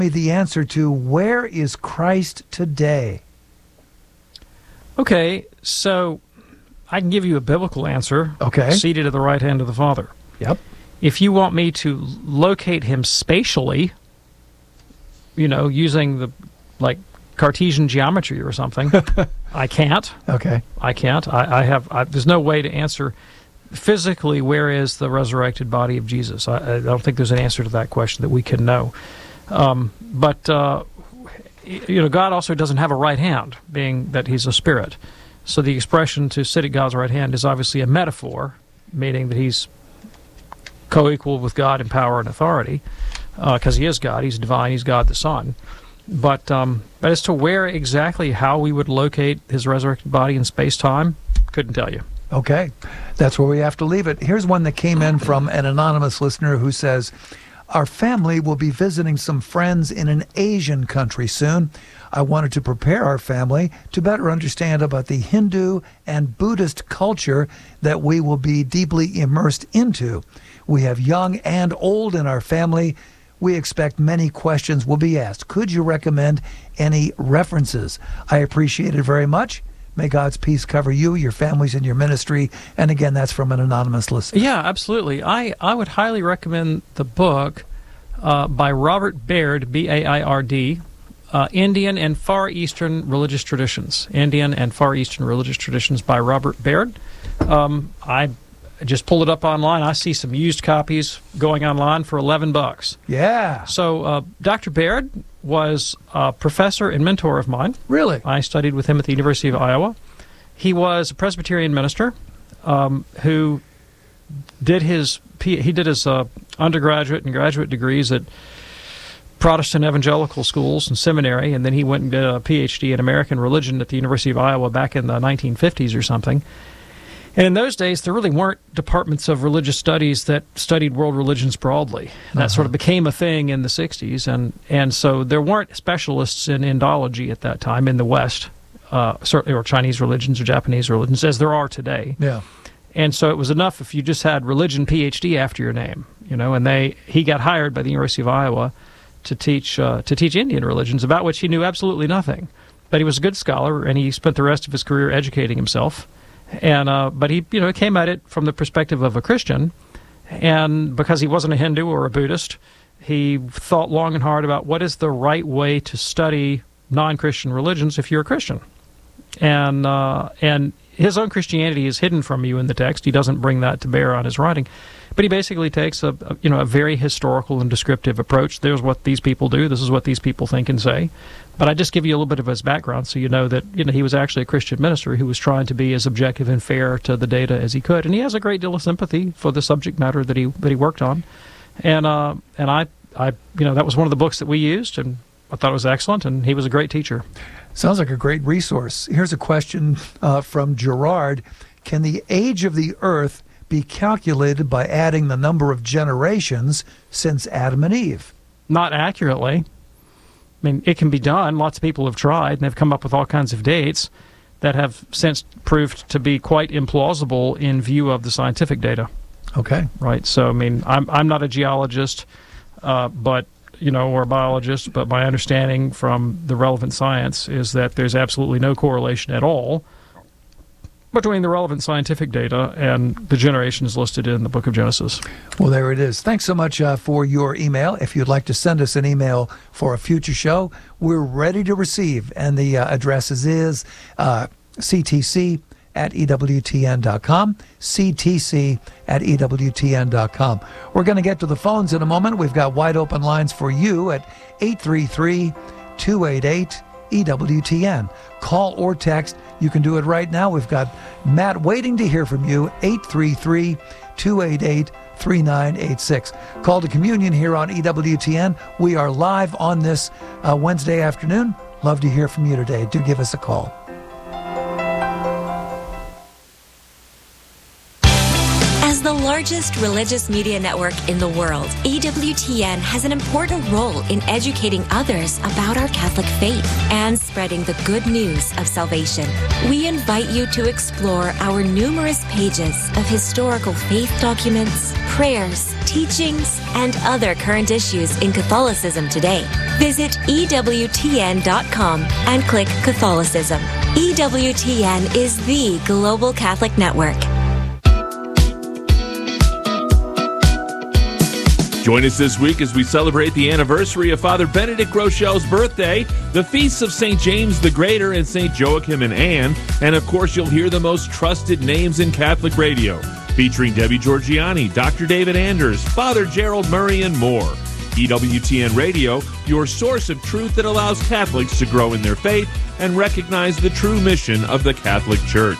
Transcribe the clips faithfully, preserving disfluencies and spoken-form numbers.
me the answer to where is Christ today? Okay, so I can give you a biblical answer. Okay. Seated at the right hand of the Father. Yep. If you want me to locate him spatially, you know, using the, like, Cartesian geometry or something, I can't. Okay. I can't. I, I have, I, there's no way to answer physically where is the resurrected body of Jesus. I, I don't think there's an answer to that question that we can know. Um, but, uh, you know, God also doesn't have a right hand, being that he's a spirit. So the expression to sit at God's right hand is obviously a metaphor, meaning that he's co-equal with God in power and authority, because uh, he is God, he's divine, he's God the Son. But, um, but as to where exactly, how we would locate his resurrected body in space-time, couldn't tell you. Okay, that's where we have to leave it. Here's one that came in from an anonymous listener who says, our family will be visiting some friends in an Asian country soon. I wanted to prepare our family to better understand about the Hindu and Buddhist culture that we will be deeply immersed into. We have young and old in our family. We expect many questions will be asked. Could you recommend any references? I appreciate it very much. May God's peace cover you, your families, and your ministry. And again, that's from an anonymous listener. Yeah, absolutely. I, I would highly recommend the book uh, by Robert Baird, B A I R D, uh, Indian and Far Eastern Religious Traditions. Indian and Far Eastern Religious Traditions by Robert Baird. Um, I just pulled it up online. I see some used copies going online for eleven bucks. Yeah. So uh, Doctor Baird was a professor and mentor of mine. Really? I studied with him at the University of Iowa. He was a Presbyterian minister um, who did his he did his uh, undergraduate and graduate degrees at Protestant evangelical schools and seminary, and then he went and did a P H D in American religion at the University of Iowa back in the nineteen fifties or something. And in those days, there really weren't departments of religious studies that studied world religions broadly. And that uh-huh. sort of became a thing in the sixties. And, and so there weren't specialists in Indology at that time in the West, uh, certainly, or Chinese religions or Japanese religions, as there are today. Yeah. And so it was enough if you just had religion P H D after your name, you know, and they he got hired by the University of Iowa to teach uh, to teach Indian religions, about which he knew absolutely nothing. But he was a good scholar, and he spent the rest of his career educating himself. And uh, but he, you know, came at it from the perspective of a Christian, and because he wasn't a Hindu or a Buddhist, he thought long and hard about what is the right way to study non-Christian religions if you're a Christian. And uh, and his own Christianity is hidden from you in the text. He doesn't bring that to bear on his writing, but he basically takes a, a you know a very historical and descriptive approach. There's what these people do. This is what these people think and say. But I just give you a little bit of his background so you know that you know he was actually a Christian minister who was trying to be as objective and fair to the data as he could, and he has a great deal of sympathy for the subject matter that he that he worked on, and uh, and I I you know that was one of the books that we used, and I thought it was excellent, and he was a great teacher. Sounds like a great resource. Here's a question uh, from Gerard: can the age of the Earth be calculated by adding the number of generations since Adam and Eve? Not accurately. I mean, it can be done. Lots of people have tried, and they've come up with all kinds of dates that have since proved to be quite implausible in view of the scientific data. Okay. Right. So, I mean, I'm I'm not a geologist, uh, but you know, or a biologist, but my understanding from the relevant science is that there's absolutely no correlation at all between the relevant scientific data and the generations listed in the book of Genesis. Well, there it is. Thanks so much uh, for your email. If you'd like to send us an email for a future show, we're ready to receive. And the uh, address is uh, C T C at E W T N dot com, C T C at E W T N dot com. We're going to get to the phones in a moment. We've got wide open lines for you at eight three three, two eight eight, E W T N. Call or text. You can do it right now. We've got Matt waiting to hear from you, eight three three, two eight eight, three nine eight six. Call to communion here on E W T N. We are live on this uh, Wednesday afternoon. Love to hear from you today. Do give us a call. As the largest largest religious media network in the world, E W T N has an important role in educating others about our Catholic faith and spreading the good news of salvation. We invite you to explore our numerous pages of historical faith documents, prayers, teachings, and other current issues in Catholicism today. Visit E W T N dot com and click Catholicism. E W T N is the global Catholic network. Join us this week as we celebrate the anniversary of Father Benedict Groeschel's birthday, the feasts of Saint James the Greater and Saint Joachim and Anne, and of course you'll hear the most trusted names in Catholic radio, featuring Debbie Georgiani, Doctor David Anders, Father Gerald Murray, and more. E W T N Radio, your source of truth that allows Catholics to grow in their faith and recognize the true mission of the Catholic Church.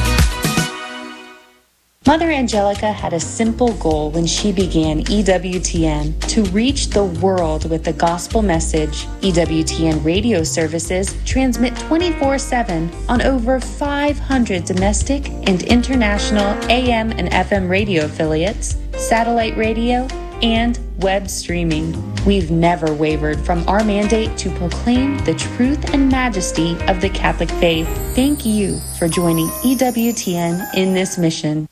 Mother Angelica had a simple goal when she began E W T N: to reach the world with the gospel message. E W T N radio services transmit twenty-four seven on over five hundred domestic and international A M and F M radio affiliates, satellite radio, and web streaming. We've never wavered from our mandate to proclaim the truth and majesty of the Catholic faith. Thank you for joining E W T N in this mission.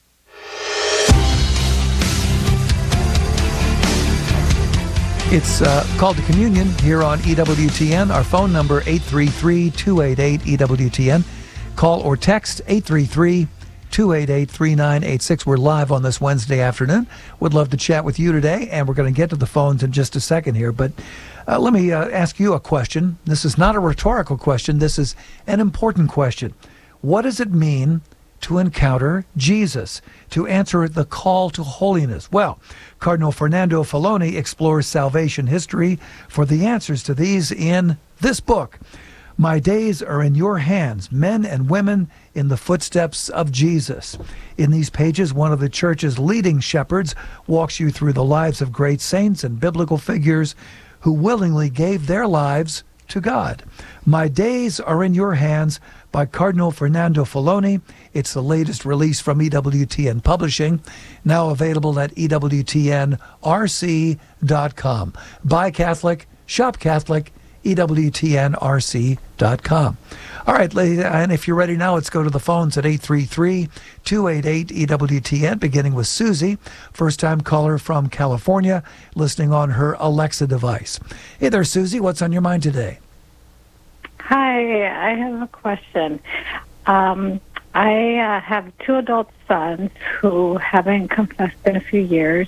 It's uh, called to communion here on E W T N. Our phone number, eight three three, two eight eight, E W T N. Call or text eight three three, two eight eight, three nine eight six. We're live on this Wednesday afternoon. Would love to chat with you today, and we're going to get to the phones in just a second here. But uh, let me uh, ask you a question. This is not a rhetorical question. This is an important question. What does it mean to encounter Jesus, to answer the call to holiness? Well, Cardinal Fernando Filoni explores salvation history for the answers to these in this book, My Days Are in Your Hands, Men and Women in the Footsteps of Jesus. In these pages, one of the Church's leading shepherds walks you through the lives of great saints and biblical figures who willingly gave their lives to God. My Days Are in Your Hands by Cardinal Fernando Filoni. It's the latest release from E W T N Publishing, now available at E W T N R C dot com. Buy Catholic, shop Catholic, E W T N R C dot com. All right, ladies, and if you're ready now, let's go to the phones at eight three three, two eight eight, E W T N, beginning with Susie, first-time caller from California, listening on her Alexa device. Hey there, Susie. What's on your mind today? Hi, I have a question. Um, I uh, have two adult sons who haven't confessed in a few years.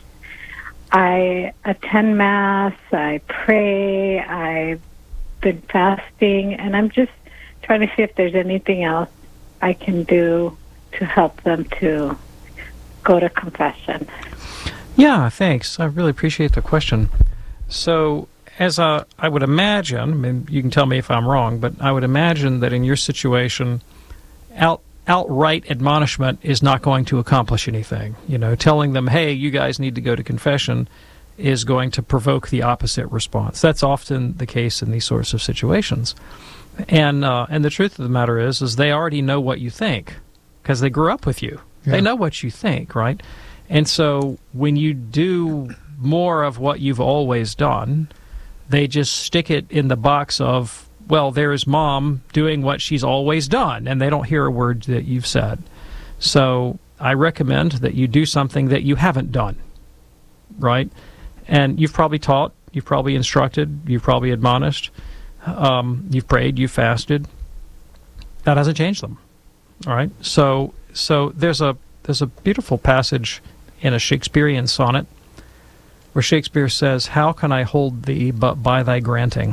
I attend Mass, I pray, I've been fasting, and I'm just trying to see if there's anything else I can do to help them to go to confession. Yeah, thanks. I really appreciate the question. So, as a, I would imagine, I mean, you can tell me if I'm wrong, but I would imagine that in your situation, out, outright admonishment is not going to accomplish anything. You know, telling them, hey, you guys need to go to confession is going to provoke the opposite response. That's often the case in these sorts of situations. And uh, and the truth of the matter is, is they already know what you think because they grew up with you. Yeah. They know what you think, right? And so when you do more of what you've always done, they just stick it in the box of, well, there's Mom doing what she's always done, and they don't hear a word that you've said. So I recommend that you do something that you haven't done, right? And you've probably taught, you've probably instructed, you've probably admonished, um, you've prayed, you've fasted. That hasn't changed them, all right? So so there's a there's a beautiful passage in a Shakespearean sonnet where Shakespeare says, how can I hold thee but by thy granting?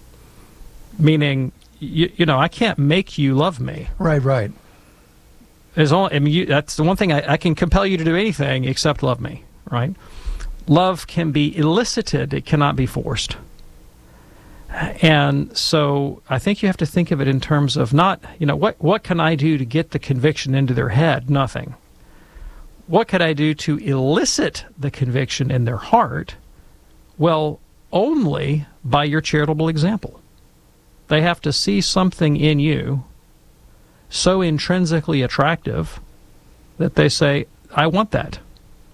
Meaning, you, you know, I can't make you love me. Right, right. There's only, I mean, you, that's the one thing, I, I can compel you to do anything except love me, right? Love can be elicited, it cannot be forced. And so I think you have to think of it in terms of not, you know, what, what can I do to get the conviction into their head? Nothing. What could I do to elicit the conviction in their heart? Well, only by your charitable example. They have to see something in you so intrinsically attractive that they say, I want that.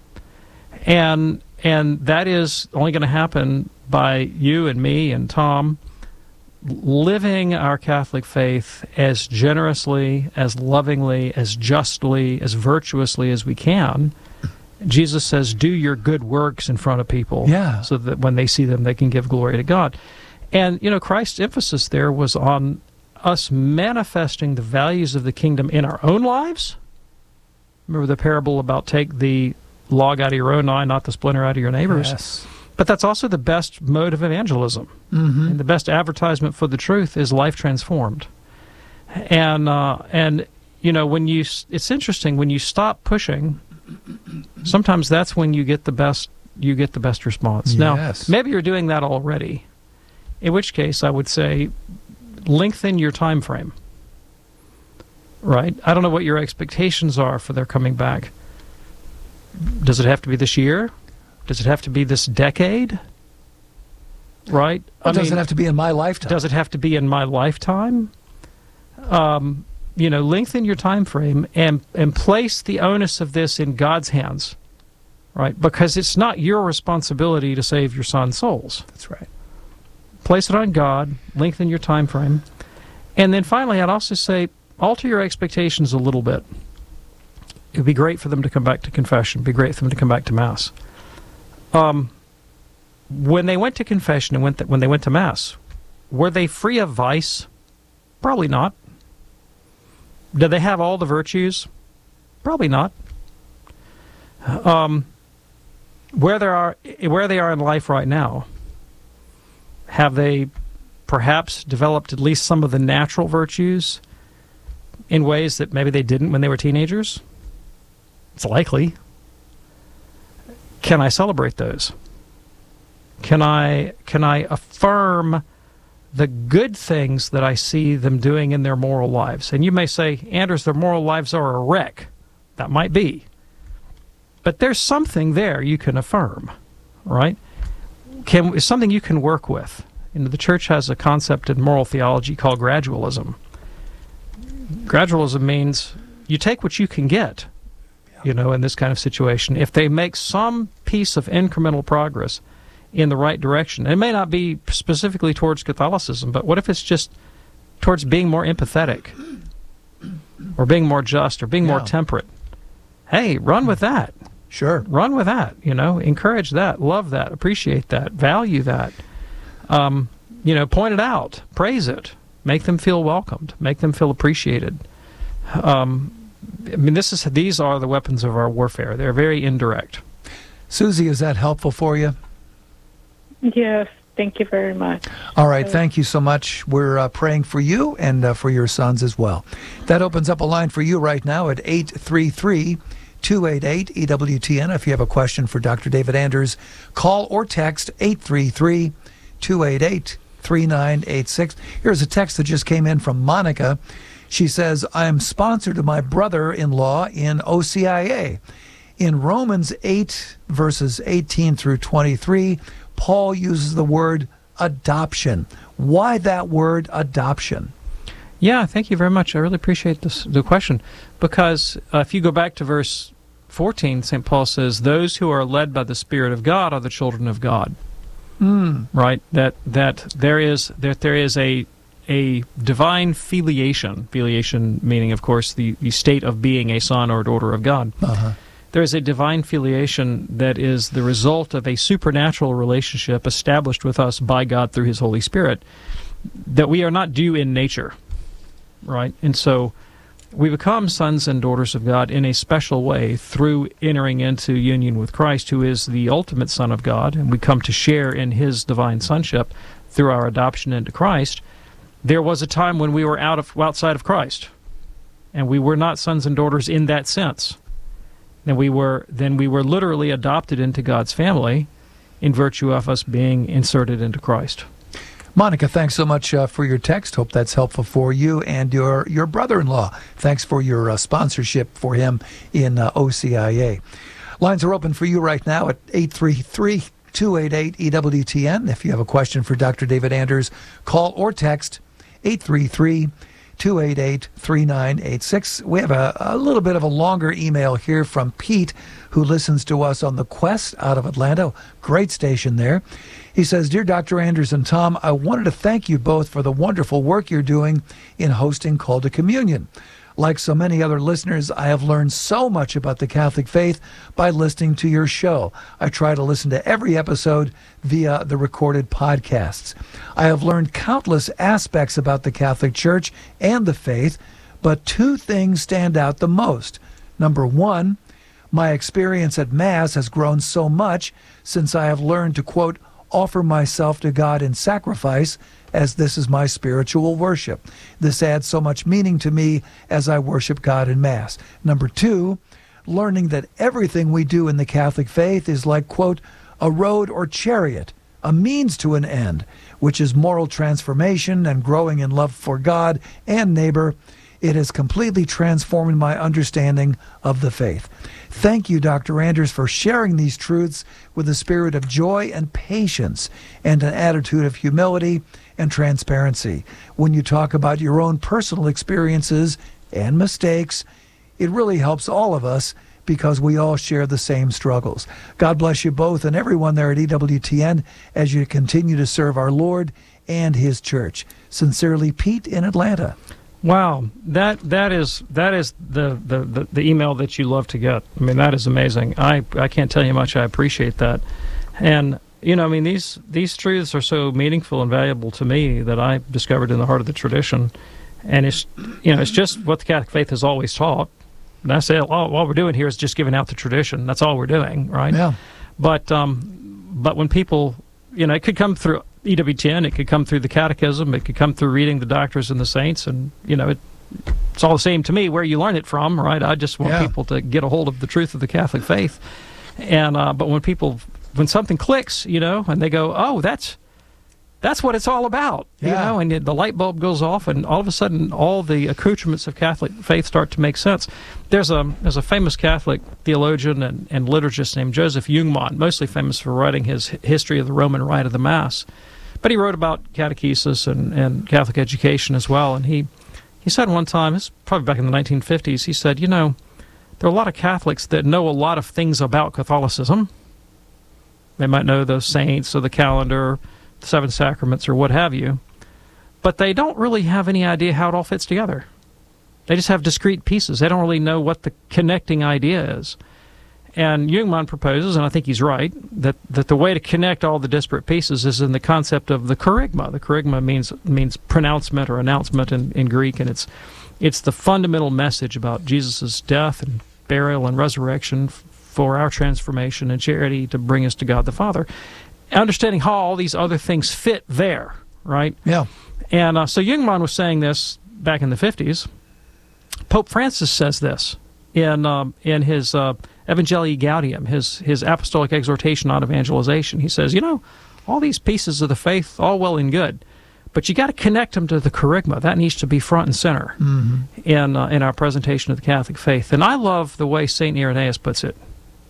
And and that is only going to happen by you and me and Tom living our Catholic faith as generously, as lovingly, as justly, as virtuously as we can. Jesus says, do your good works in front of people, yeah. so that when they see them, they can give glory to God. And, you know, Christ's emphasis there was on us manifesting the values of the kingdom in our own lives. Remember the parable about take the log out of your own eye, not the splinter out of your neighbor's. Yes. But that's also the best mode of evangelism. Mm-hmm. And the best advertisement for the truth is life transformed. And, uh, and you know, when you, it's interesting, when you stop pushing, sometimes that's when you get the best, you get the best response. Yes. Now, maybe you're doing that already, in which case I would say lengthen your time frame. Right? I don't know what your expectations are for their coming back. Does it have to be this year? Does it have to be this decade? Right? Well, I does mean, it have to be in my lifetime? Does it have to be in my lifetime? Um, you know, lengthen your time frame and, and place the onus of this in God's hands. Right? Because it's not your responsibility to save your son's souls. That's right. Place it on God, lengthen your time frame. And then finally, I'd also say, alter your expectations a little bit. It would be great for them to come back to confession. It would be great for them to come back to Mass. Um, when they went to confession and went th- when they went to Mass, were they free of vice? Probably not. Did they have all the virtues? Probably not. Um, where they are, where they are in life right now, have they perhaps developed at least some of the natural virtues in ways that maybe they didn't when they were teenagers? It's likely. Can I celebrate those? Can I can I affirm the good things that I see them doing in their moral lives? And you may say, Anders, their moral lives are a wreck. That might be. But there's something there you can affirm, right? Can, it's something you can work with. You know, the Church has a concept in moral theology called gradualism. Gradualism means you take what you can get, you know, in this kind of situation. If they make some piece of incremental progress in the right direction, it may not be specifically towards Catholicism, but what if it's just towards being more empathetic or being more just or being Yeah. more temperate? Hey, run with that. Sure. Run with that, you know, encourage that, love that, appreciate that, value that. Um, you know, point it out, praise it, make them feel welcomed, make them feel appreciated. Um, I mean, this is these are the weapons of our warfare. They're very indirect. Susie, is that helpful for you? Yes, thank you very much. All right, thank you so much. We're uh, praying for you and uh, for your sons as well. That opens up a line for you right now at eight three three, two eight eight, E W T N. If you have a question for Doctor David Anders, call or text eight three three, two eight eight, three nine eight six. Here's a text that just came in from Monica. She says, I'm sponsor to my brother-in-law in O C I A. In Romans eight, verses eighteen through twenty-three, Paul uses the word adoption. Why that word adoption? Yeah, thank you very much. I really appreciate this, the question, because uh, if you go back to verse fourteen, Saint Paul says, those who are led by the Spirit of God are the children of God. Mm. Right? That that there is that there is a a divine filiation. Filiation meaning, of course, the, the state of being a son or daughter of God. Uh-huh. There is a divine filiation that is the result of a supernatural relationship established with us by God through His Holy Spirit that we are not due in nature, right? And so we become sons and daughters of God in a special way through entering into union with Christ, who is the ultimate Son of God, and we come to share in His divine sonship through our adoption into Christ. There was a time when we were out of outside of Christ, and we were not sons and daughters in that sense. Then we were then we were literally adopted into God's family in virtue of us being inserted into Christ. Monica, thanks so much uh, for your text. Hope that's helpful for you and your, your brother-in-law. Thanks for your uh, sponsorship for him in uh, O C I A. Lines are open for you right now at eight three three, two eight eight, E W T N. If you have a question for Doctor David Anders, call or text eight three three, two eight eight, three nine eight six. We have a, a little bit of a longer email here from Pete, who listens to us on the Quest out of Atlanta. Great station there. He says, Dear Doctor Anders and Tom, I wanted to thank you both for the wonderful work you're doing in hosting Call to Communion. Like so many other listeners, I have learned so much about the Catholic faith by listening to your show. I try to listen to every episode via the recorded podcasts. I have learned countless aspects about the Catholic Church and the faith, but two things stand out the most. Number one, my experience at Mass has grown so much since I have learned to, quote, offer myself to God in sacrifice, as this is my spiritual worship. This adds so much meaning to me as I worship God in Mass. Number two, learning that everything we do in the Catholic faith is like, quote, a road or chariot, a means to an end, which is moral transformation and growing in love for God and neighbor. It has completely transformed my understanding of the faith. Thank you, Doctor Anders, for sharing these truths with a spirit of joy and patience and an attitude of humility and transparency. When you talk about your own personal experiences and mistakes, it really helps all of us because we all share the same struggles. God bless you both and everyone there at E W T N as you continue to serve our Lord and His Church. Sincerely, Pete in Atlanta. Wow, that that is that is the, the, the, the email that you love to get. I mean, that is amazing. I, I can't tell you how much I appreciate that. And, you know, I mean, these these truths are so meaningful and valuable to me that I discovered in the heart of the tradition. And it's, you know, it's just what the Catholic faith has always taught. And that's it. All, all we're doing here is just giving out the tradition. That's all we're doing, right? Yeah. But, um, but when people, you know, it could come through E W T N, it could come through the Catechism, it could come through reading the Doctors and the Saints, and, you know, it, it's all the same to me where you learn it from, right? I just want yeah. people to get a hold of the truth of the Catholic faith. And uh, but when people, when something clicks, you know, and they go, oh, that's that's what it's all about, yeah. you know, and the light bulb goes off, and all of a sudden, all the accoutrements of Catholic faith start to make sense. There's a there's a famous Catholic theologian and, and liturgist named Joseph Jungmann, mostly famous for writing his History of the Roman Rite of the Mass. But he wrote about catechesis and, and Catholic education as well. And he, he said one time, this is probably back in the nineteen fifties, he said, you know, there are a lot of Catholics that know a lot of things about Catholicism. They might know the saints or the calendar, the seven sacraments or what have you. But they don't really have any idea how it all fits together. They just have discrete pieces. They don't really know what the connecting idea is. And Jungmann proposes, and I think he's right, that, that the way to connect all the disparate pieces is in the concept of the kerygma. The kerygma means means pronouncement or announcement in, in Greek, and it's it's the fundamental message about Jesus' death and burial and resurrection for our transformation and charity to bring us to God the Father. Understanding how all these other things fit there, right? Yeah. And uh, so Jungmann was saying this back in the fifties. Pope Francis says this in um, in his uh, Evangelii Gaudium, his his apostolic exhortation on evangelization. He says, you know, all these pieces of the faith, all well and good, but you got to connect them to the kerygma. That needs to be front and center mm-hmm. in uh, in our presentation of the Catholic faith. And I love the way Saint Irenaeus puts it.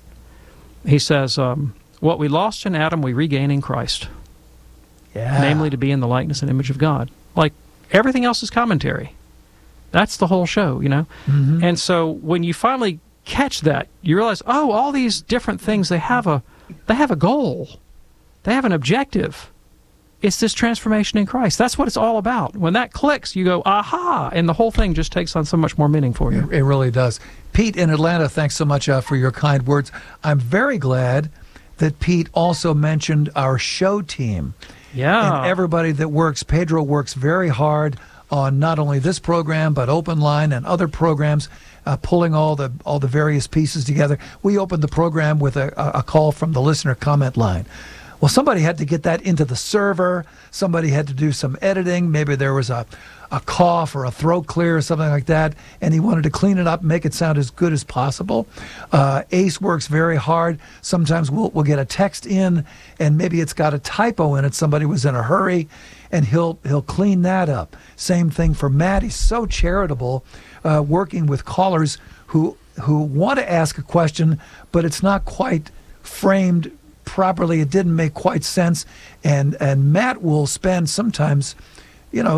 He says, um, what we lost in Adam, we regain in Christ. Yeah. Namely, to be in the likeness and image of God. Like, everything else is commentary. That's the whole show, you know? Mm-hmm. And so when you finally catch that, you realize, oh, all these different things, they have a they have a goal. They have an objective. It's this transformation in Christ. That's what it's all about. When that clicks, you go, aha, and the whole thing just takes on so much more meaning for you. It, it really does. Pete in Atlanta, thanks so much uh, for your kind words. I'm very glad that Pete also mentioned our show team. Yeah. And everybody that works. Pedro works very hard on not only this program, but Open Line and other programs, uh, pulling all the all the various pieces together. We opened the program with a, a call from the listener comment line. Well, somebody had to get that into the server. Somebody had to do some editing. Maybe there was a, a cough or a throat clear or something like that, and he wanted to clean it up and make it sound as good as possible. Uh, Ace works very hard. Sometimes we'll, we'll get a text in, and maybe it's got a typo in it. Somebody was in a hurry, and he'll he'll clean that up. Same thing for Matt. He's so charitable, uh, working with callers who who want to ask a question, but it's not quite framed properly. It didn't make quite sense, and and Matt will spend sometimes, you know,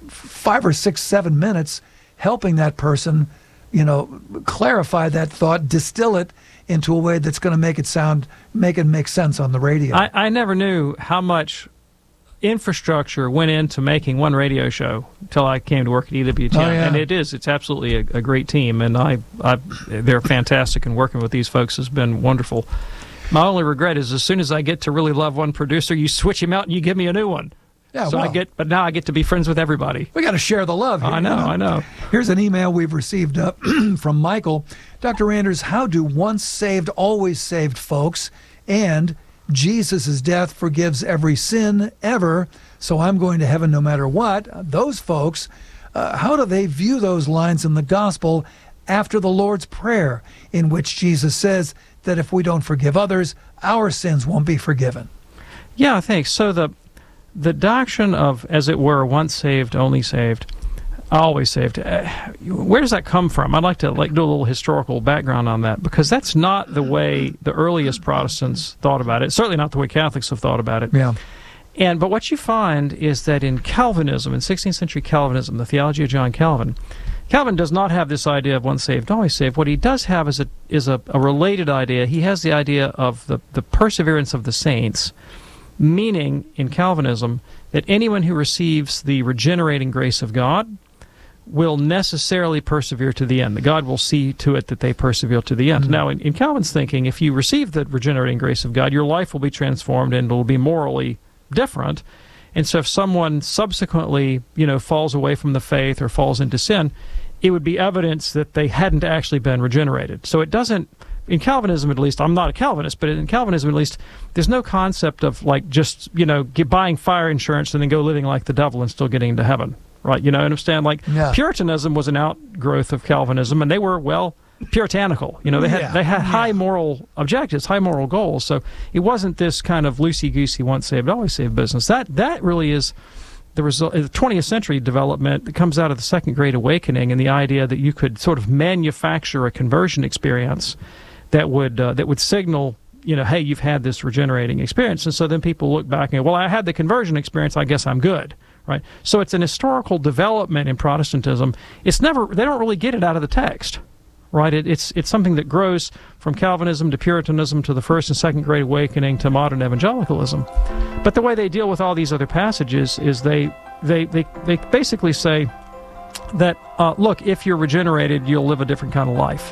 five or six, seven minutes helping that person, you know, clarify that thought, distill it into a way that's going to make it sound, make it make sense on the radio. I, I never knew how much infrastructure went into making one radio show until I came to work at E W T N. Oh, yeah. And it is, it's absolutely a, a great team, and I, I, they're fantastic, and working with these folks has been wonderful. My only regret is as soon as I get to really love one producer, you switch him out and you give me a new one. Yeah, so well, I get, but now I get to be friends with everybody. We got to share the love here. I know, you know, I know. Here's an email we've received uh, from Michael. Doctor Anders, how do once saved, always saved folks and Jesus' death forgives every sin ever, so I'm going to heaven no matter what, those folks, uh, how do they view those lines in the gospel after the Lord's Prayer, in which Jesus says that if we don't forgive others, our sins won't be forgiven? Yeah, I think so. The the doctrine of, as it were, once saved, only saved, always saved, uh, where does that come from? I'd like to like do a little historical background on that, because that's not the way the earliest Protestants thought about it. Certainly not the way Catholics have thought about it. Yeah. And but what you find is that in Calvinism, in sixteenth century Calvinism, the theology of John Calvin, Calvin does not have this idea of once saved, always saved. What he does have is a is a, a related idea. He has the idea of the, the perseverance of the saints, meaning in Calvinism that anyone who receives the regenerating grace of God will necessarily persevere to the end. That God will see to it that they persevere to the end. Mm-hmm. Now, in, in Calvin's thinking, if you receive the regenerating grace of God, your life will be transformed and it will be morally different. And so if someone subsequently, you know, falls away from the faith or falls into sin, it would be evidence that they hadn't actually been regenerated. So it doesn't, in Calvinism at least, I'm not a Calvinist, but in Calvinism at least, there's no concept of like just, you know, get, buying fire insurance and then go living like the devil and still getting into heaven. Right, you know, understand? Like yeah. Puritanism was an outgrowth of Calvinism, and they were, well, puritanical. You know, they had yeah. they had yeah. high moral objectives, high moral goals. So it wasn't this kind of loosey-goosey, once saved, always saved business. That that really is the result. The twentieth century development that comes out of the Second Great Awakening, and the idea that you could sort of manufacture a conversion experience that would uh, that would signal, you know, hey, you've had this regenerating experience. And so then people look back and go, well, I had the conversion experience, I guess I'm good. Right, so it's an historical development in Protestantism. It's never, they don't really get it out of the text, right? It, it's it's something that grows from Calvinism to Puritanism to the First and Second Great Awakening to modern evangelicalism. But the way they deal with all these other passages is they they they, they basically say that uh, look, if you're regenerated, you'll live a different kind of life.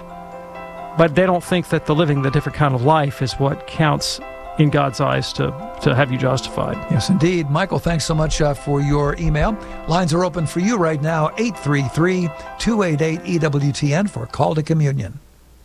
But they don't think that the living the different kind of life is what counts in God's eyes to, to have you justified. Yes, indeed. Michael, thanks so much uh, for your email. Lines are open for you right now, eight three three, two eight eight, E W T N for Call to Communion.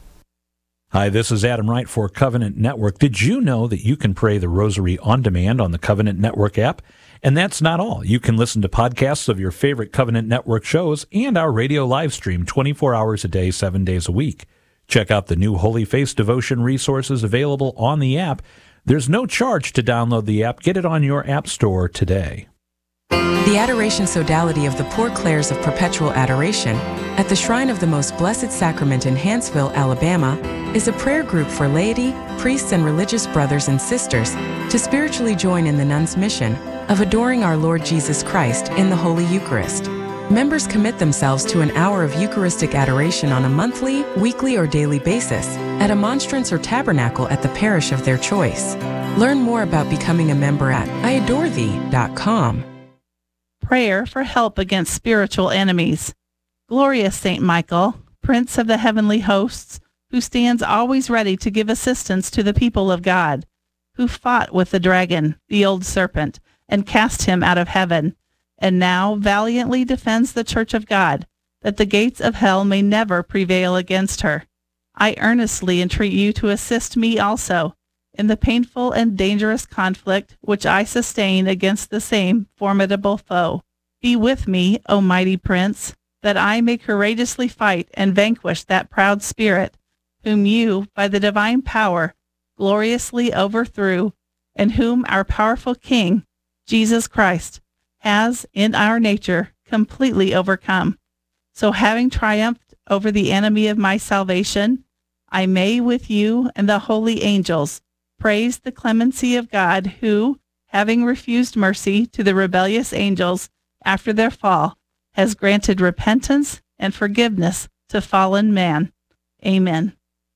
Hi, this is Adam Wright for Covenant Network. Did you know that you can pray the Rosary on demand on the Covenant Network app? And that's not all. You can listen to podcasts of your favorite Covenant Network shows and our radio live stream twenty-four hours a day, seven days a week. Check out the new Holy Face devotion resources available on the app. There's no charge to download the app. Get it on your app store today. The Adoration Sodality of the Poor Clares of Perpetual Adoration at the Shrine of the Most Blessed Sacrament in Hanceville, Alabama, is a prayer group for laity, priests, and religious brothers and sisters to spiritually join in the nuns' mission of adoring our Lord Jesus Christ in the Holy Eucharist. Members commit themselves to an hour of Eucharistic adoration on a monthly, weekly, or daily basis at a monstrance or tabernacle at the parish of their choice. Learn more about becoming a member at I adore thee dot com. Prayer for help against spiritual enemies. Glorious Saint Michael, Prince of the heavenly hosts, who stands always ready to give assistance to the people of God, who fought with the dragon, the old serpent, and cast him out of heaven, and now valiantly defends the Church of God, that the gates of hell may never prevail against her. I earnestly entreat you to assist me also in the painful and dangerous conflict which I sustain against the same formidable foe. Be with me, O mighty Prince, that I may courageously fight and vanquish that proud spirit, whom you, by the divine power, gloriously overthrew, and whom our powerful King, Jesus Christ, has, in our nature, completely overcome. So having triumphed over the enemy of my salvation, I may with you and the holy angels praise the clemency of God, who, having refused mercy to the rebellious angels after their fall, has granted repentance and forgiveness to fallen man. Amen.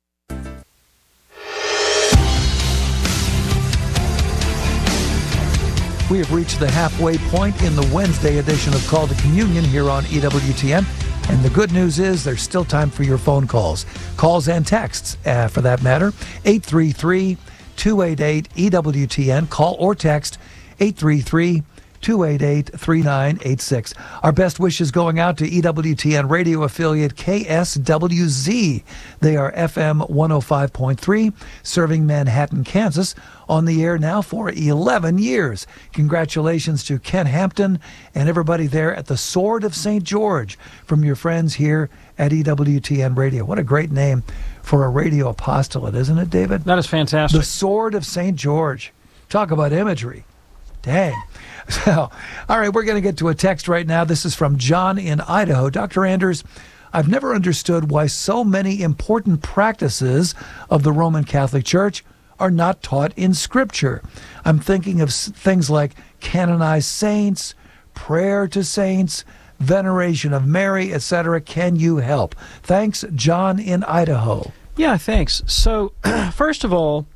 We have reached the halfway point in the Wednesday edition of Call to Communion here on E W T N. And the good news is there's still time for your phone calls. Calls and texts, uh, for that matter. eight three three, two eight eight, E W T N. Call or text eight three three, two eight eight, three nine eight six. Our best wishes going out to E W T N radio affiliate K S W Z. They are F M one oh five point three, serving Manhattan, Kansas, on the air now for eleven years. Congratulations to Ken Hampton and everybody there at the Sword of Saint George from your friends here at E W T N Radio. What a great name for a radio apostolate, isn't it, David? That is fantastic. The Sword of Saint George. Talk about imagery. Dang. So, all right, we're going to get to a text right now. This is from John in Idaho. Doctor Anders, I've never understood why so many important practices of the Roman Catholic Church are not taught in Scripture. I'm thinking of things like canonized saints, prayer to saints, veneration of Mary, et cetera. Can you help? Thanks, John in Idaho. Yeah, thanks. So, first of all,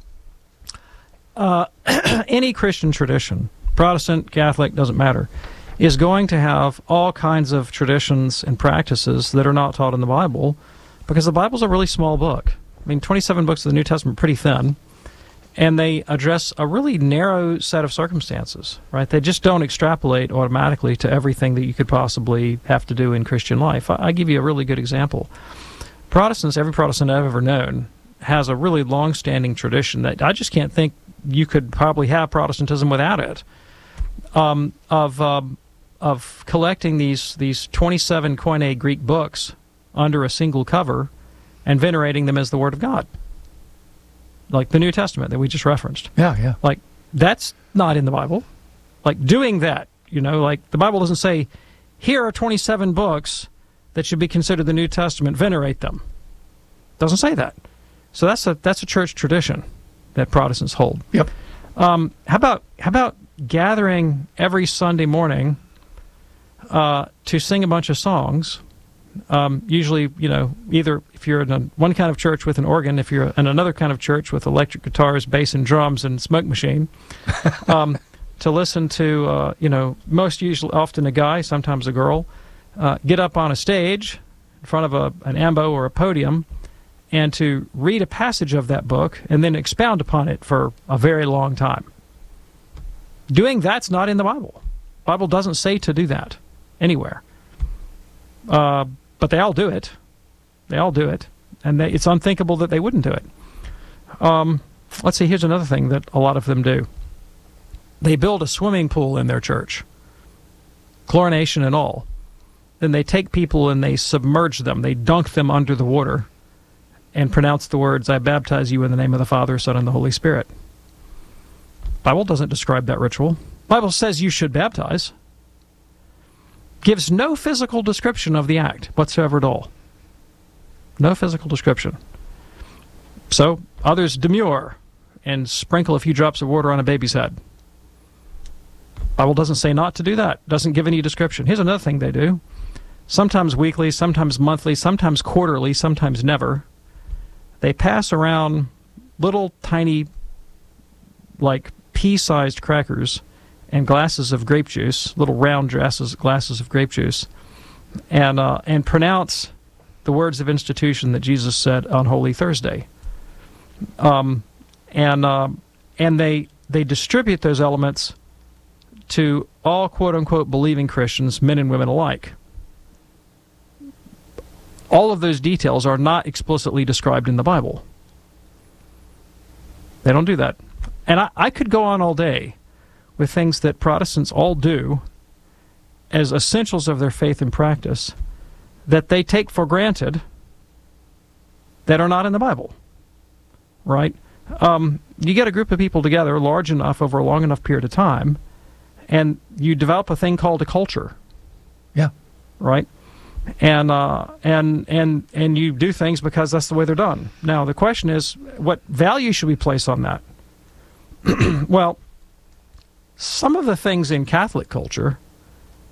uh, any Christian tradition, Protestant, Catholic, doesn't matter, is going to have all kinds of traditions and practices that are not taught in the Bible, because the Bible's a really small book. I mean, twenty-seven books of the New Testament are pretty thin, and they address a really narrow set of circumstances, right? They just don't extrapolate automatically to everything that you could possibly have to do in Christian life. I, I give you a really good example. Protestants, every Protestant I've ever known, has a really long-standing tradition that I just can't think you could probably have Protestantism without it. Um, of um, of collecting these these twenty-seven Koine Greek books under a single cover and venerating them as the Word of God, like the New Testament that we just referenced. Yeah, yeah. Like, that's not in the Bible. Like, doing that, you know, like the Bible doesn't say, here are twenty-seven books that should be considered the New Testament, venerate them. Doesn't say that. So that's a that's a church tradition that Protestants hold. Yep. Um, how about how about gathering every Sunday morning uh, to sing a bunch of songs? Um, usually, you know, either if you're in a, one kind of church with an organ, if you're in another kind of church with electric guitars, bass and drums and smoke machine, um, to listen to, uh, you know, most usually, often a guy, sometimes a girl, uh, get up on a stage in front of a, an ambo or a podium and to read a passage of that book and then expound upon it for a very long time. Doing that's not in the Bible. The Bible doesn't say to do that anywhere. Uh, but they all do it. They all do it. And they, it's unthinkable that they wouldn't do it. Um, let's see, here's another thing that a lot of them do. They build a swimming pool in their church, chlorination and all. Then they take people and they submerge them. They dunk them under the water and pronounce the words, I baptize you in the name of the Father, Son, and the Holy Spirit. Bible doesn't describe that ritual. Bible says you should baptize. Gives no physical description of the act whatsoever at all. No physical description. So others demur and sprinkle a few drops of water on a baby's head. Bible doesn't say not to do that. Doesn't give any description. Here's another thing they do. Sometimes weekly, sometimes monthly, sometimes quarterly, sometimes never. They pass around little tiny, like pea-sized crackers and glasses of grape juice, little round glasses, glasses of grape juice, and uh, and pronounce the words of institution that Jesus said on Holy Thursday. Um, and uh, and they they distribute those elements to all quote-unquote believing Christians, men and women alike. All of those details are not explicitly described in the Bible. They don't do that. And I, I could go on all day with things that Protestants all do as essentials of their faith and practice that they take for granted that are not in the Bible, right? Um, you get a group of people together large enough over a long enough period of time, and you develop a thing called a culture. Yeah. Right? And uh, and and and you do things because that's the way they're done. Now, the question is, what value should we place on that? Well, some of the things in Catholic culture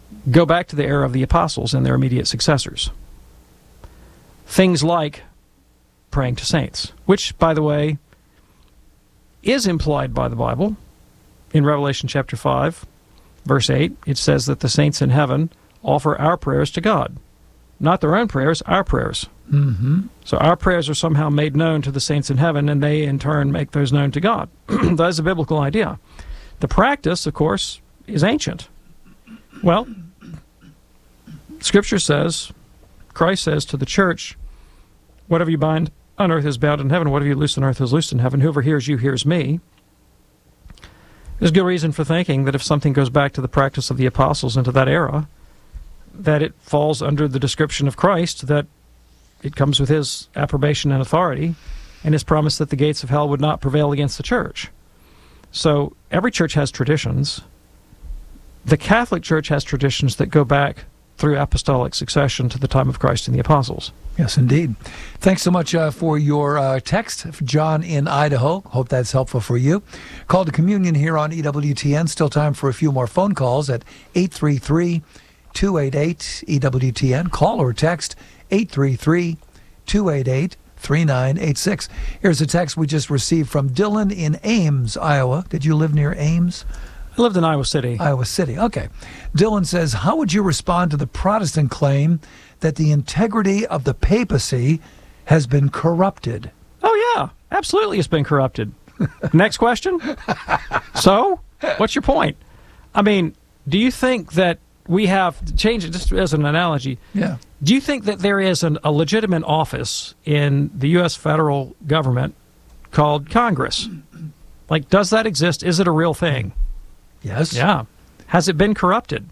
go back to the era of the apostles and their immediate successors. Things like praying to saints, which, by the way, is implied by the Bible. In Revelation chapter five, verse eight, it says that the saints in heaven offer our prayers to God. Not their own prayers, our prayers. Mm-hmm. So our prayers are somehow made known to the saints in heaven, and they in turn make those known to God. That is a biblical idea. The practice, of course, is ancient. Well, Scripture says, Christ says to the church, whatever you bind on earth is bound in heaven, whatever you loose on earth is loosed in heaven. Whoever hears you hears me. There's good reason for thinking that if something goes back to the practice of the apostles into that era, that it falls under the description of Christ, that it comes with his approbation and authority, and his promise that the gates of hell would not prevail against the church. So every church has traditions. The Catholic Church has traditions that go back through apostolic succession to the time of Christ and the apostles. Yes, indeed. Thanks so much uh, for your uh, text, John in Idaho. Hope that's helpful for you. Call to communion here on E W T N. Still time for a few more phone calls at eight three three, two eight eight, E W T N. Call or text eight three three, two eight eight, three nine eight six. Here's a text we just received from Dylan in Ames, Iowa. Did you live near Ames? I lived in Iowa City. Iowa City, okay. Dylan says, how would you respond to the Protestant claim that the integrity of the papacy has been corrupted? Oh, yeah, absolutely it's been corrupted. Next question. So, what's your point? I mean, do you think that we have, change it just as an analogy, yeah. Do you think that there is an, a legitimate office in the U S federal government called Congress? Like, does that exist? Is it a real thing? Yes. Yeah. Has it been corrupted?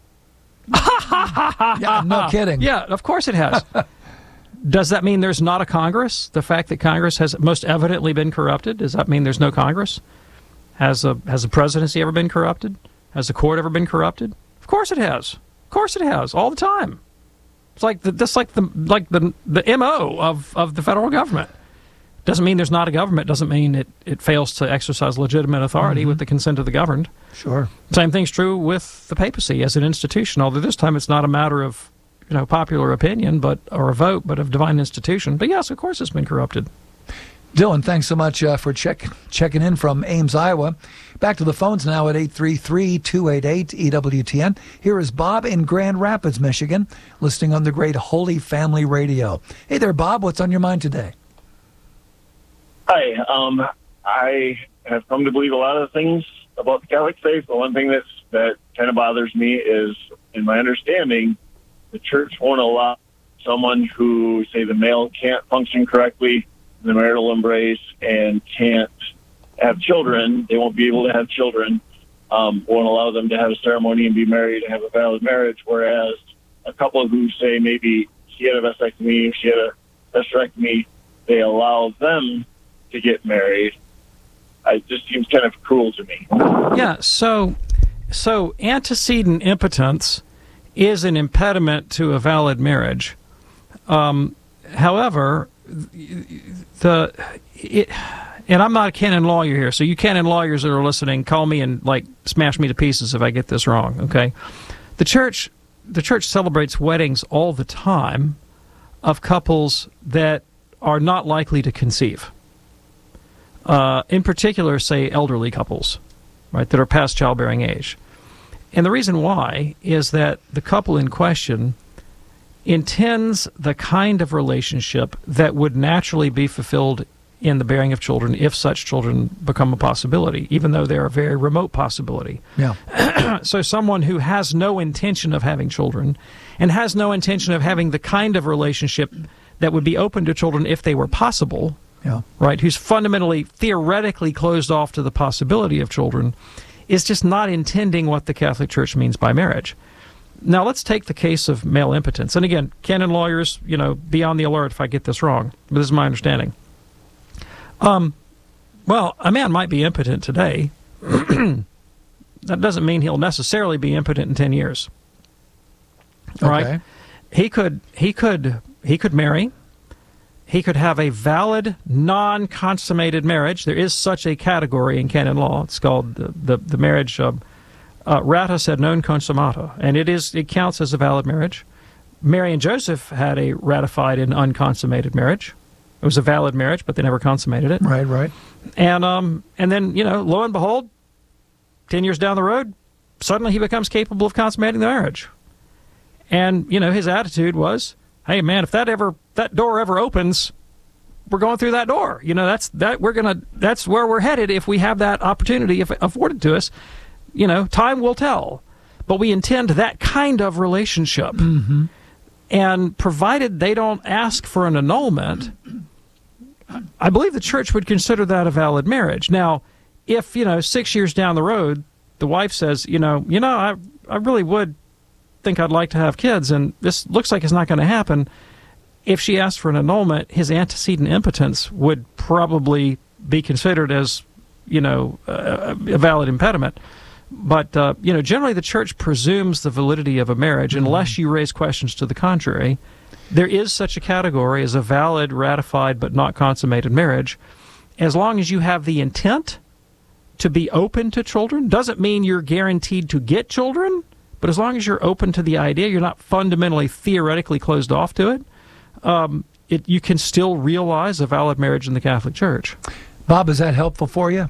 Yeah, no kidding. Yeah, of course it has. Does that mean there's not a Congress? The fact that Congress has most evidently been corrupted, does that mean there's no Congress? Has a has the presidency ever been corrupted? Has the court ever been corrupted? Of course it has. Of course it has, all the time. It's like the, this, like the like the the M O of of the federal government. Doesn't mean there's not a government. Doesn't mean it, it fails to exercise legitimate authority mm-hmm. with the consent of the governed. Sure. Same thing's true with the papacy as an institution, although this time it's not a matter of, you know, popular opinion but or a vote, but of divine institution. But yes, of course it's been corrupted. Dylan, thanks so much uh, for check, checking in from Ames, Iowa. Back to the phones now at eight three three, two eight eight, E W T N. Here is Bob in Grand Rapids, Michigan, listening on the great Holy Family Radio. Hey there, Bob. What's on your mind today? Hi. Um, I have come to believe a lot of things about the Catholic faith. The one thing that's, that kind of bothers me is, in my understanding, the church won't allow someone who, say, the male can't function correctly in the marital embrace and can't have children. They won't be able to have children. Um, won't allow them to have a ceremony and be married and have a valid marriage, whereas a couple who say maybe he had a vasectomy, she had a hysterectomy, they allow them to get married. It just seems kind of cruel to me. Yeah, so so antecedent impotence is an impediment to a valid marriage. Um, however, the it, and I'm not a canon lawyer here, so you canon lawyers that are listening, call me and like smash me to pieces if I get this wrong. Okay, the church the church celebrates weddings all the time of couples that are not likely to conceive. Uh, in particular, say, elderly couples, right, that are past childbearing age. And the reason why is that the couple in question intends the kind of relationship that would naturally be fulfilled in the bearing of children if such children become a possibility, even though they're a very remote possibility. Yeah. So someone who has no intention of having children and has no intention of having the kind of relationship that would be open to children if they were possible, yeah. right, who's fundamentally, theoretically closed off to the possibility of children, is just not intending what the Catholic Church means by marriage. Now, let's take the case of male impotence. And again, canon lawyers, you know, be on the alert if I get this wrong, but this is my understanding. Um, well, a man might be impotent today. That doesn't mean he'll necessarily be impotent in ten years. Okay. Right? He could, he could, he could marry. He could have a valid, non-consummated marriage. There is such a category in canon law. It's called the the, the marriage uh, uh, rata sed non consumata, and it is it counts as a valid marriage. Mary and Joseph had a ratified and unconsummated marriage. It was a valid marriage, but they never consummated it. Right, right. And um, and then, you know, lo and behold, ten years down the road, suddenly he becomes capable of consummating the marriage. And, you know, his attitude was, hey, man, if that ever that door ever opens, we're going through that door. You know, that's that we're gonna that's where we're headed if we have that opportunity if afforded to us. You know, time will tell. But we intend that kind of relationship. Mm-hmm. And provided they don't ask for an annulment, I believe the church would consider that a valid marriage. Now, if, you know, six years down the road, the wife says, you know, you know, I, I really would think I'd like to have kids, and this looks like it's not going to happen. If she asked for an annulment, his antecedent impotence would probably be considered as, you know, a, a valid impediment. But, uh, you know, generally the church presumes the validity of a marriage unless you raise questions to the contrary. There is such a category as a valid, ratified, but not consummated marriage. As long as you have the intent to be open to children, doesn't mean you're guaranteed to get children, but as long as you're open to the idea, you're not fundamentally, theoretically closed off to it, um, it you can still realize a valid marriage in the Catholic Church. Bob, is that helpful for you?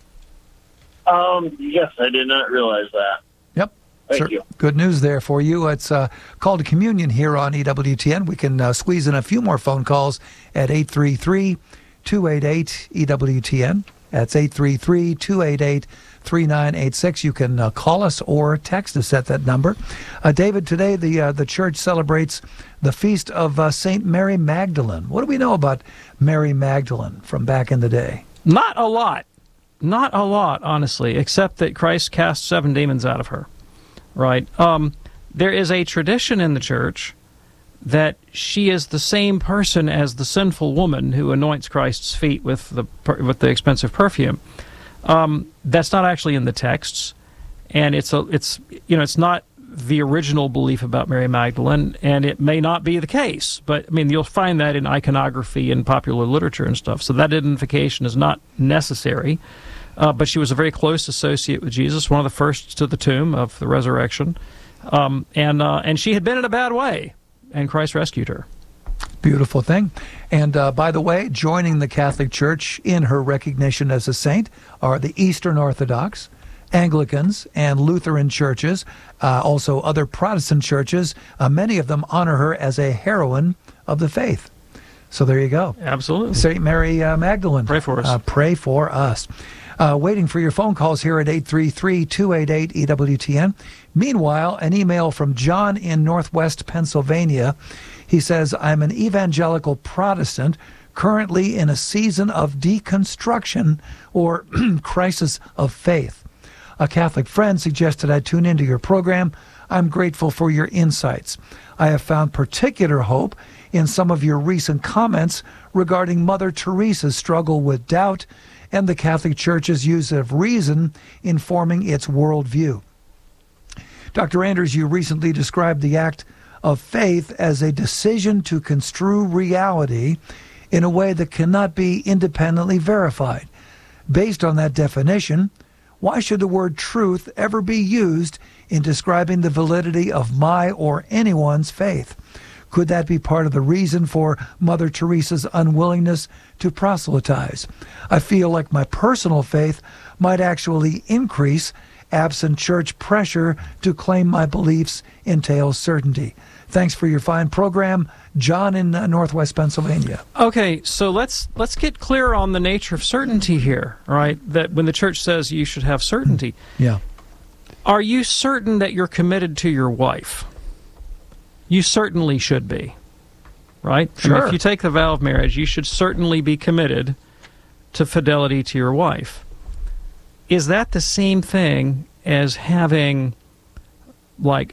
Um, yes, I did not realize that. Yep. Thank Sir, you. Good news there for you. It's uh, called a communion here on E W T N. We can uh, squeeze in a few more phone calls at eight three three, two eight eight, E W T N. That's eight three three, two eight eight, three nine eight six. You can uh, call us or text us at that number. Uh, David, today the uh, the church celebrates the feast of uh, Saint Mary Magdalene. What do we know about Mary Magdalene from back in the day? Not a lot. Not a lot, honestly, except that Christ cast seven demons out of her, right? Um, there is a tradition in the church that she is the same person as the sinful woman who anoints Christ's feet with the with the expensive perfume. Um, that's not actually in the texts, and it's a it's you know it's not the original belief about Mary Magdalene, and it may not be the case. But I mean, you'll find that in iconography and popular literature and stuff. So that identification is not necessary. Uh, but she was a very close associate with Jesus, one of the first to the tomb of the resurrection, um, and uh, and she had been in a bad way, and Christ rescued her. Beautiful thing. And uh, by the way, joining the Catholic Church in her recognition as a saint are the Eastern Orthodox, Anglicans, and Lutheran churches, uh, also other Protestant churches. Uh, many of them honor her as a heroine of the faith. So there you go. Absolutely. Saint Mary uh, Magdalene. Pray for us. Uh, pray for us. Uh, waiting for your phone calls here at eight three three, two eight eight, E W T N. Meanwhile, an email from John in Northwest Pennsylvania. He says, I'm an evangelical Protestant currently in a season of deconstruction or crisis of faith. A Catholic friend suggested I tune into your program. I'm grateful for your insights. I have found particular hope in some of your recent comments regarding Mother Teresa's struggle with doubt and the Catholic Church's use of reason in forming its worldview. Doctor Anders, you recently described the act of faith as a decision to construe reality in a way that cannot be independently verified. Based on that definition, why should the word truth ever be used in describing the validity of my or anyone's faith? Could that be part of the reason for Mother Teresa's unwillingness to proselytize? I feel like my personal faith might actually increase absent church pressure to claim my beliefs entails certainty. Thanks for your fine program, John in uh, Northwest Pennsylvania. Okay, so let's let's get clear on the nature of certainty here, right? That when the church says you should have certainty, yeah, are you certain that you're committed to your wife? You certainly should be, right? Sure. I mean, if you take the vow of marriage, you should certainly be committed to fidelity to your wife. Is that the same thing as having, like,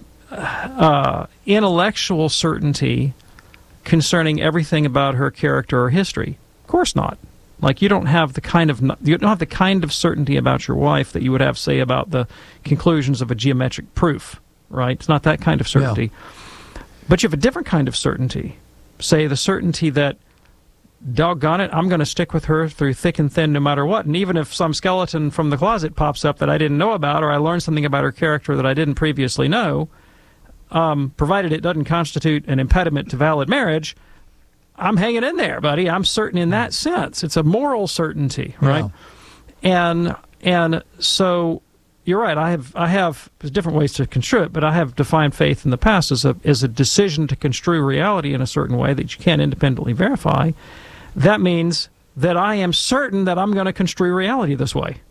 uh, intellectual certainty concerning everything about her character or history? Of course not. Like, you don't have the kind of you don't have the kind of certainty about your wife that you would have, say, about the conclusions of a geometric proof, right? It's not that kind of certainty. Yeah. But you have a different kind of certainty. Say, the certainty that doggone it, I'm going to stick with her through thick and thin no matter what. And even if some skeleton from the closet pops up that I didn't know about, or I learned something about her character that I didn't previously know, um, provided it doesn't constitute an impediment to valid marriage, I'm hanging in there, buddy. I'm certain in that sense. It's a moral certainty, right? Yeah. And and so you're right. I have I have there's different ways to construe it, but I have defined faith in the past as a as a decision to construe reality in a certain way that you can't independently verify. That means that I am certain that I'm going to construe reality this way.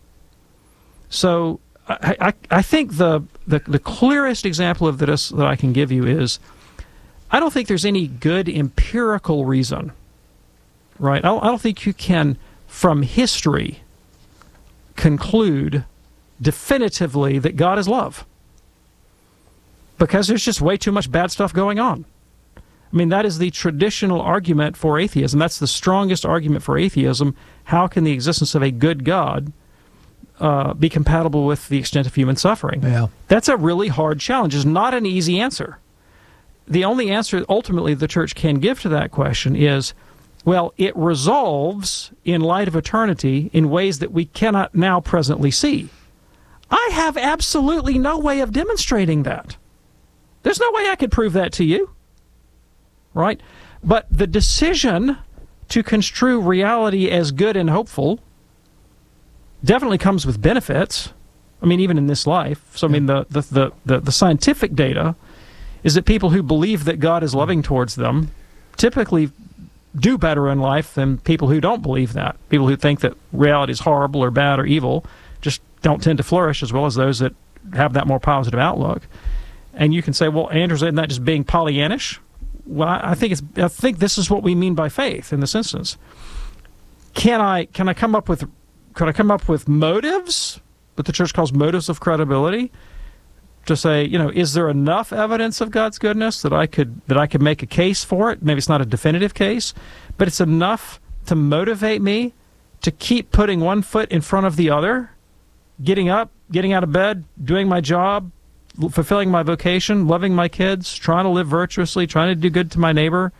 So I, I, I think the, the the clearest example of this that I can give you is, I don't think there's any good empirical reason, right? I don't, I don't think you can, from history, conclude definitively that God is love, because there's just way too much bad stuff going on. I mean, that is the traditional argument for atheism. That's the strongest argument for atheism. How can the existence of a good God uh, be compatible with the extent of human suffering? Yeah. That's a really hard challenge. It's not an easy answer. The only answer ultimately the church can give to that question is, well, it resolves in light of eternity in ways that we cannot now presently see. I have absolutely no way of demonstrating that. There's no way I could prove that to you, right? But the decision to construe reality as good and hopeful definitely comes with benefits. I mean, even in this life. So, I mean, the the the, the, the scientific data is that people who believe that God is loving towards them typically do better in life than people who don't believe that. People who think that reality is horrible or bad or evil just don't tend to flourish as well as those that have that more positive outlook. And you can say, well, Andrew, isn't that just being Pollyannish? Well, I think it's. I think this is what we mean by faith in this instance. Can I can I come up with could I come up with motives, what the church calls motives of credibility, to say, you know, is there enough evidence of God's goodness that I could that I could make a case for it? Maybe it's not a definitive case, but it's enough to motivate me to keep putting one foot in front of the other, getting up, getting out of bed, doing my job, fulfilling my vocation, loving my kids, trying to live virtuously, trying to do good to my neighbor,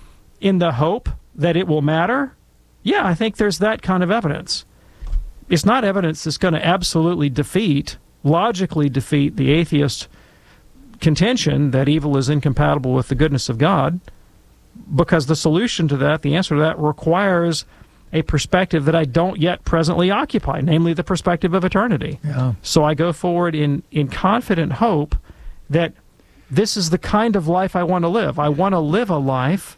in the hope that it will matter. Yeah, I think there's that kind of evidence. It's not evidence that's going to absolutely defeat, logically defeat the atheist contention that evil is incompatible with the goodness of God, because the solution to that, the answer to that, requires a perspective that I don't yet presently occupy, namely the perspective of eternity. Yeah. So I go forward in, in confident hope that this is the kind of life I want to live. I want to live a life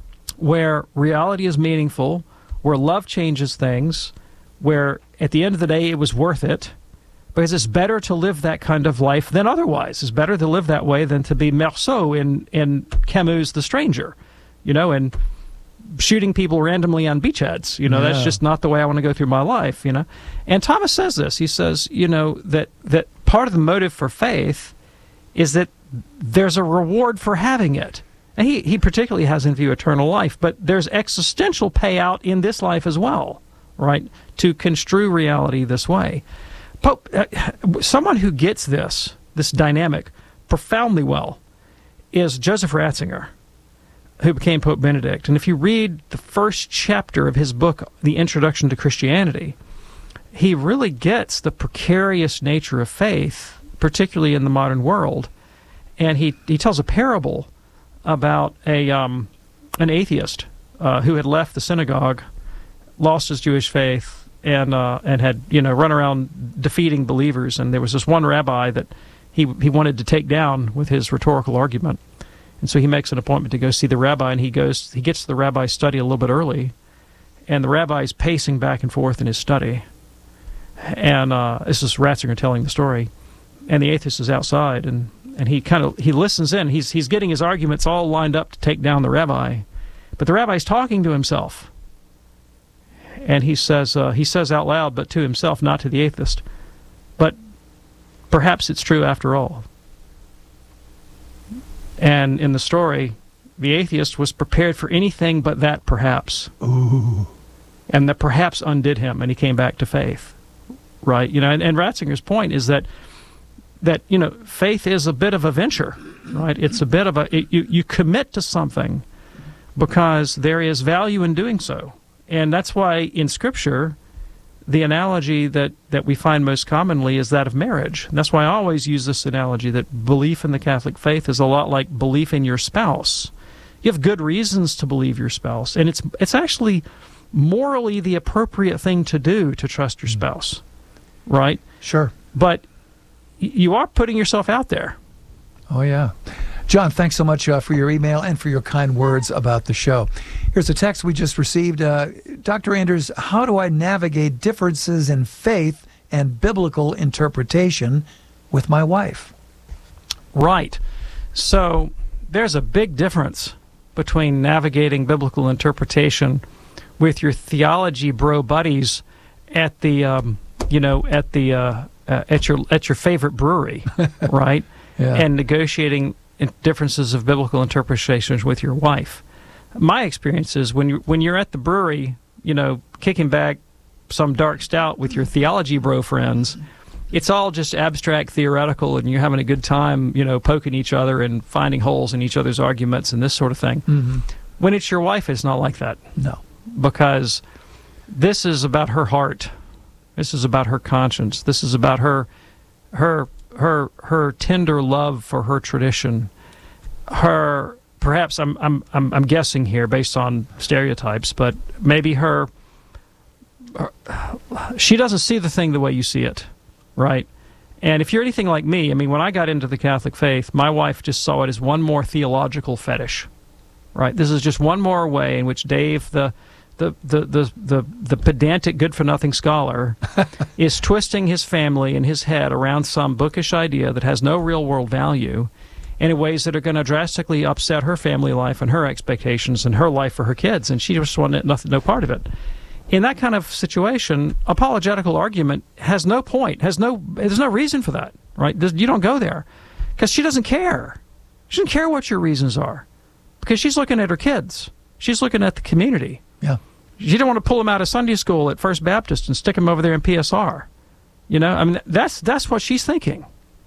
where reality is meaningful, where love changes things, where at the end of the day it was worth it, because it's better to live that kind of life than otherwise. It's better to live that way than to be Meursault in, in Camus' The Stranger, you know, and shooting people randomly on beachheads. You know, yeah. That's just not the way I want to go through my life, you know. And Thomas says this. He says, you know, that, that part of the motive for faith is that there's a reward for having it. And he, he particularly has in view eternal life, but there's existential payout in this life as well, right, to construe reality this way. Pope, uh, someone who gets this, this dynamic, profoundly well is Joseph Ratzinger, who became Pope Benedict. And if you read the first chapter of his book, The Introduction to Christianity, he really gets the precarious nature of faith, particularly in the modern world. And he, he tells a parable about a um, an atheist uh, who had left the synagogue, lost his Jewish faith, and uh, and had you know run around defeating believers. And there was this one rabbi that he he wanted to take down with his rhetorical argument. And so he makes an appointment to go see the rabbi, and he goes, he gets to the rabbi's study a little bit early, and the rabbi's pacing back and forth in his study. And uh, this is Ratzinger telling the story, and the atheist is outside, and, and he kind of he listens in. He's he's getting his arguments all lined up to take down the rabbi, but the rabbi's talking to himself, and he says uh, he says out loud, but to himself, not to the atheist, but perhaps it's true after all. And in the story, the atheist was prepared for anything but that perhaps. Ooh. And that perhaps undid him, and he came back to faith. Right? You know, and, and Ratzinger's point is that, that, you know, faith is a bit of a venture, right? It's a bit of a, it, you, you commit to something because there is value in doing so. And that's why in Scripture, the analogy that, that we find most commonly is that of marriage. And that's why I always use this analogy that belief in the Catholic faith is a lot like belief in your spouse. You have good reasons to believe your spouse, and it's it's actually morally the appropriate thing to do to trust your spouse, right? Sure. But y- you are putting yourself out there. Oh, yeah. John, thanks so much uh, for your email and for your kind words about the show. Here's a text we just received. Uh, Doctor Anders, how do I navigate differences in faith and biblical interpretation with my wife? Right. So there's a big difference between navigating biblical interpretation with your theology bro buddies at the, um, you know, at the uh, uh, at your at your favorite brewery, right? Yeah. And negotiating differences of biblical interpretations with your wife. My experience is when you when you're at the brewery, you know, kicking back some dark stout with your theology bro friends, it's all just abstract theoretical, and you're having a good time, you know, poking each other and finding holes in each other's arguments and this sort of thing. Mm-hmm. When it's your wife, it's not like that. No. Because this is about her heart. This is about her conscience. This is about her her her her tender love for her tradition. Her perhaps I'm I'm I'm, I'm guessing here based on stereotypes, but maybe her, her she doesn't see the thing the way you see it. Right. And if you're anything like me, I mean, when I got into the Catholic faith, my wife just saw it as one more theological fetish. Right. This is just one more way in which Dave, the the the the the, the pedantic good-for-nothing scholar, is twisting his family and his head around some bookish idea that has no real-world value, and in ways that are going to drastically upset her family life and her expectations and her life for her kids, and she just wanted nothing, no part of it. In that kind of situation, apologetical argument has no point, has no, there's no reason for that, right? You don't go there because she doesn't care. She doesn't care what your reasons are because she's looking at her kids. She's looking at the community. Yeah. She didn't want to pull them out of Sunday school at First Baptist and stick them over there in P S R. You know, I mean, that's that's what she's thinking.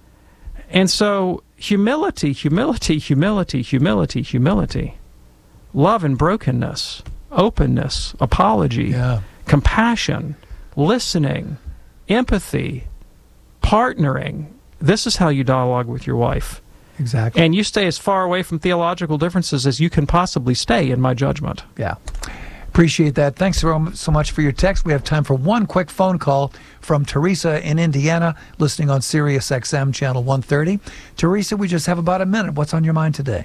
And so humility, humility, humility, humility, humility, love and brokenness, openness, apology, yeah. compassion, listening, empathy, partnering. This is how you dialogue with your wife. Exactly. And you stay as far away from theological differences as you can possibly stay, in my judgment. Yeah. Appreciate that. Thanks so, so much for your text. We have time for one quick phone call from Teresa in Indiana, listening on Sirius X M channel one thirty. Teresa, we just have about a minute. What's on your mind today?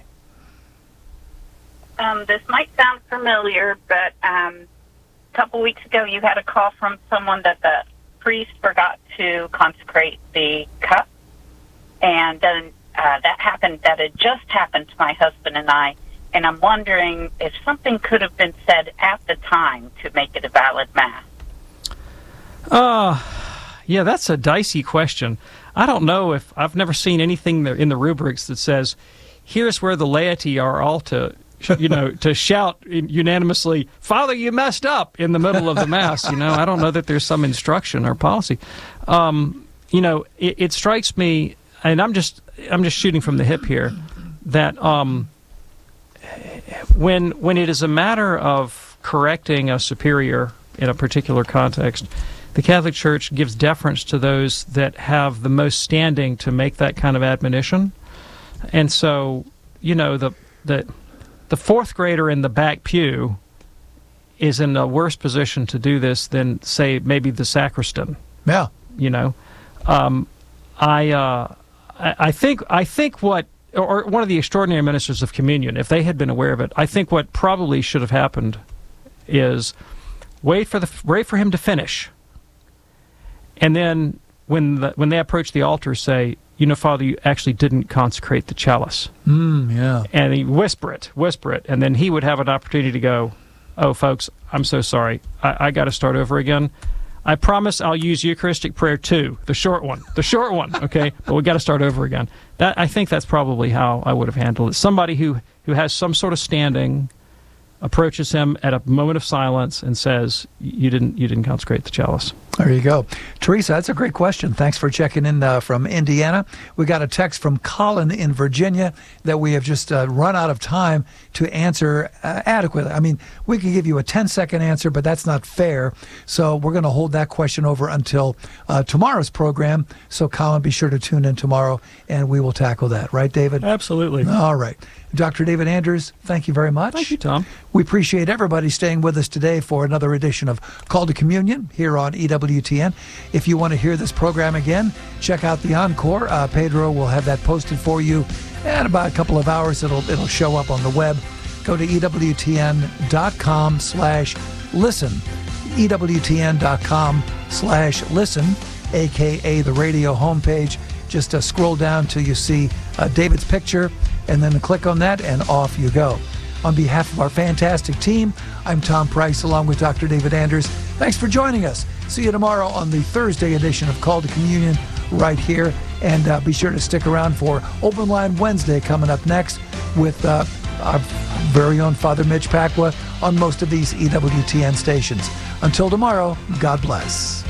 Um, this might sound familiar, but um, a couple weeks ago you had a call from someone that the priest forgot to consecrate the cup, and then uh, that happened. That had just happened to my husband and I, and I'm wondering if something could have been said at the time to make it a valid mass. Uh, yeah, that's a dicey question. I don't know if I've never seen anything there in the rubrics that says, here's where the laity are all to, you know, to shout unanimously, Father, you messed up in the middle of the Mass. You know, I don't know that there's some instruction or policy. Um, you know, it, it strikes me, and I'm just, I'm just shooting from the hip here, that um, when when it is a matter of correcting a superior in a particular context, the Catholic Church gives deference to those that have the most standing to make that kind of admonition. And so, you know, the the the fourth grader in the back pew is in a worse position to do this than, say, maybe the sacristan. Yeah. You know, um, I, uh, I I think I think what, or one of the extraordinary ministers of communion, if they had been aware of it, I think what probably should have happened is wait for the wait for him to finish, and then when the, when they approach the altar, say, you know, Father, you actually didn't consecrate the chalice. Mm, yeah. And he whisper it, whisper it, and then he would have an opportunity to go, oh, folks, I'm so sorry. I, I got to start over again. I promise I'll use Eucharistic prayer too, the short one, the short one, okay? But we got to start over again. That I think that's probably how I would have handled it. Somebody who, who has some sort of standing approaches him at a moment of silence and says, you didn't you didn't consecrate the chalice. There you go. Teresa, that's a great question. Thanks for checking in uh, from Indiana. We got a text from Colin in Virginia that we have just uh, run out of time to answer uh, adequately. I mean, we could give you a ten-second answer, but that's not fair. So we're going to hold that question over until uh, tomorrow's program. So, Colin, be sure to tune in tomorrow, and we will tackle that. Right, David? Absolutely. All right. Doctor David Anders, thank you very much. Thank you, Tom. We appreciate everybody staying with us today for another edition of Call to Communion here on E W T N. If you want to hear this program again, check out the Encore. Uh, Pedro will have that posted for you in about a couple of hours. It'll it'll show up on the web. Go to E W T N dot com slash listen. E W T N dot com slash listen, a k a the radio homepage. Just uh, scroll down till you see uh, David's picture, and then click on that, and off you go. On behalf of our fantastic team, I'm Tom Price, along with Doctor David Anders. Thanks for joining us. See you tomorrow on the Thursday edition of Call to Communion right here. And uh, be sure to stick around for Open Line Wednesday coming up next with uh, our very own Father Mitch Pacwa on most of these E W T N stations. Until tomorrow, God bless.